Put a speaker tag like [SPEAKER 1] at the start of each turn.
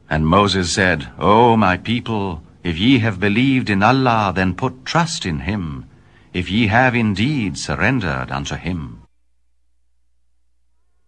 [SPEAKER 1] And Moses said, O my people, if ye have believed in Allah, then put trust in him, if ye have indeed surrendered unto him.